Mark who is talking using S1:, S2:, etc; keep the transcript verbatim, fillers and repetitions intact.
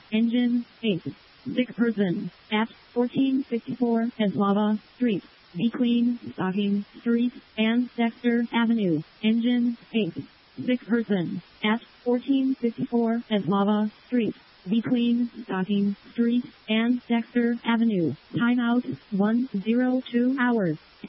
S1: Engine eight. Sick person at fourteen fifty-four Eslava Street, between Stocking Street and Dexter Avenue. Engine eight. Sick person at fourteen fifty-four Eslava Street, between Stocking Street and Dexter Avenue. Timeout one hundred two hours.